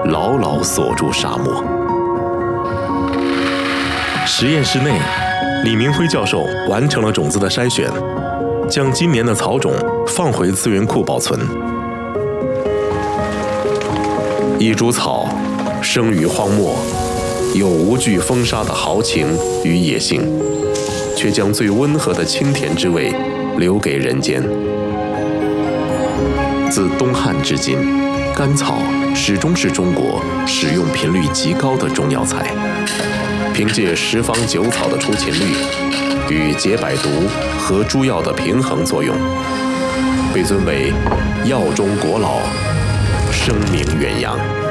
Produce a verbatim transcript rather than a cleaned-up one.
牢牢锁住沙漠。实验室内，李明辉教授完成了种子的筛选，将今年的草种放回资源库保存。一株草生于荒漠，有无惧风沙的豪情与野性，却将最温和的清甜之味留给人间。自东汉至今，甘草始终是中国使用频率极高的中药材。凭借十方九草的出勤率与解百毒和诸药的平衡作用，被尊为药中国老，声名远扬。